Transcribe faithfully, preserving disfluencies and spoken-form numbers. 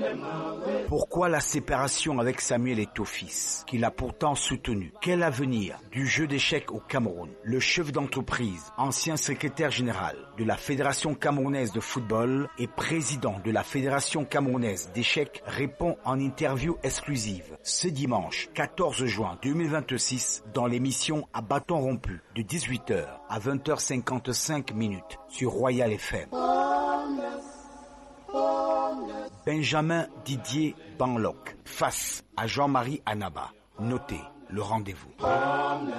Pourquoi la séparation avec Samuel Eto'o-Fils, qu'il a pourtant soutenu? Quel avenir du jeu d'échecs au Cameroun? Le chef d'entreprise, ancien secrétaire général de la Fédération camerounaise de football et président de la Fédération camerounaise d'échecs répond en interview exclusive ce dimanche quatorze juin deux mille vingt-six dans l'émission À bâton rompu de dix-huit heures à vingt heures cinquante-cinq minutes sur Royal F M. Benjamin Didier Banlok face à Jean-Marie Anaba. Notez le rendez-vous.